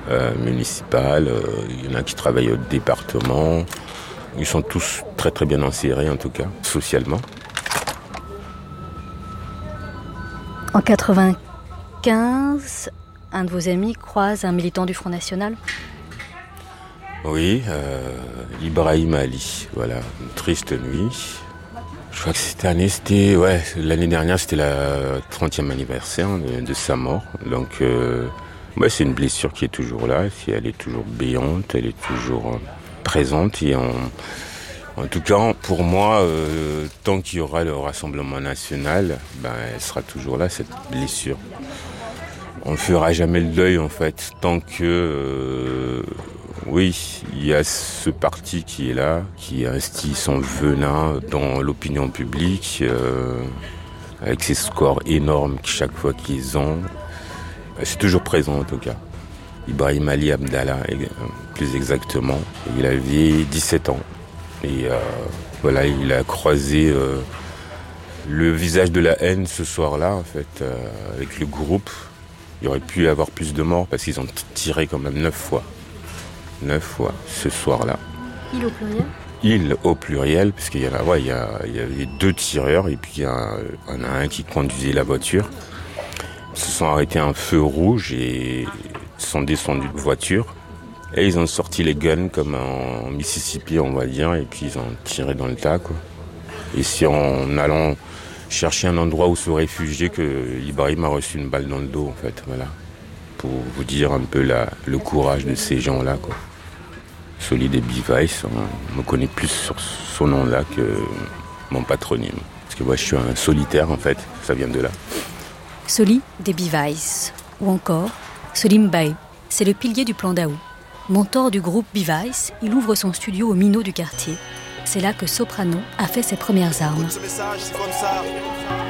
municipal. Il y en a qui travaillent au département. Ils sont tous très très bien insérés, en tout cas, socialement. En 95, un de vos amis croise un militant du Front National. Oui, Ibrahim Ali. Voilà, une triste nuit. Je crois que l'année dernière, c'était la 30e anniversaire de sa mort. Donc, c'est une blessure qui est toujours là. Elle est toujours béante, elle est toujours présente. Et en tout cas, pour moi, tant qu'il y aura le Rassemblement national, elle sera toujours là, cette blessure. On ne fera jamais le deuil, en fait, tant que... il y a ce parti qui est là, qui instille son venin dans l'opinion publique, avec ses scores énormes chaque fois qu'ils ont. C'est toujours présent, en tout cas. Ibrahim Ali Abdallah, plus exactement. Il avait 17 ans. Et il a croisé le visage de la haine ce soir-là, en fait, avec le groupe. Il aurait pu y avoir plus de morts parce qu'ils ont tiré quand même 9 fois. 9 fois ce soir-là. Il au pluriel ? Il au pluriel, parce qu'il y en a, il y avait 2 tireurs et puis il y en a un qui conduisait la voiture. Ils se sont arrêtés à un feu rouge et sont descendus de voiture. Et ils ont sorti les guns comme en Mississippi, on va dire, et puis ils ont tiré dans le tas, quoi. Et c'est en allant chercher un endroit où se réfugier que Ibrahim a reçu une balle dans le dos, en fait, voilà. Pour vous dire un peu le courage de ces gens-là, quoi. Soli des Bivice, on me connaît plus sur son nom-là que mon patronyme. Parce que moi, je suis un solitaire, en fait, ça vient de là. Soli des Bivice, ou encore Solim Bae, c'est le pilier du plan Daou. Mentor du groupe Bivice, il ouvre son studio au Minot du quartier. C'est là que Soprano a fait ses premières armes. Ce message, c'est comme ça.